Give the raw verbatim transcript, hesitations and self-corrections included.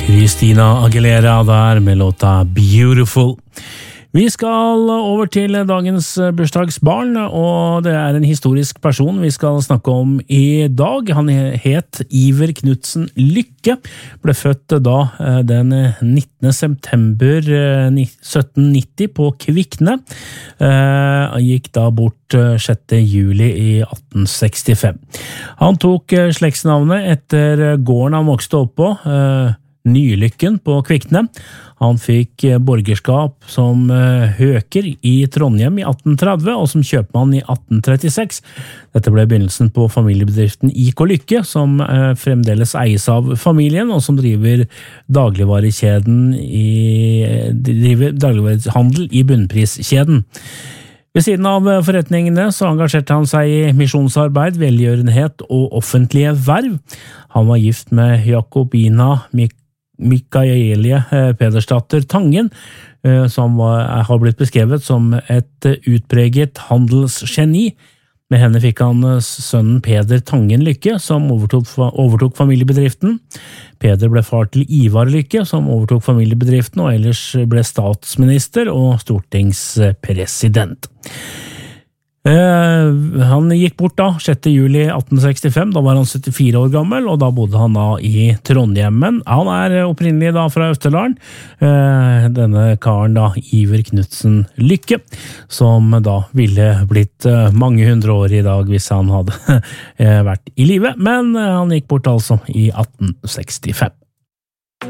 Christina Aguilera der med låta Beautiful. Vi skal over til dagens bursdagsbarn, og det er en historisk person vi skal snakke om i dag. Han het Iver Knudsen Lykke, ble født da den nittende september sytten nitti på Kvikne. Han gikk da bort sjette juli i atten sekstifem. Han tok slektsnavnet etter gården han vokste opp på, Nylykken på Kvikne. Han fikk borgerskap som høker i Trondheim i atten tretti og som kjøpmann i atten trettiseks. Dette ble begynnelsen på familiebedriften I K Lykke, som fremdeles eies av familien, og som driver dagligvarekjeden i, driver dagligvarehandel i bunnpriskjeden. Ved siden av forretningene så engasjerte han seg i misjonsarbeid, velgjørenhet og offentlige verv. Han var gift med Jakobina Mik Mikaelie Pedersdatter Tangen, som var, har blitt beskrevet som et utpreget handelsgeni. Med henne fikk han sønnen Peder Tangen Lykke, som overtok, overtok familiebedriften. Peder ble far til Ivar Lykke, som overtok familiebedriften, og ellers ble statsminister og stortingspresident. Uh, han gikk bort da, sjette juli atten sekstifem, da var han syttifire år gammel, og da bodde han da i Trondheimen. Han er opprinnelig da fra Østerdalen, uh, denne karen da, Iver Knudsen Lykke, som da ville blitt uh, mange hundre år i dag hvis han hadde uh, vært i live, men uh, han gikk bort altså i atten sekstifem.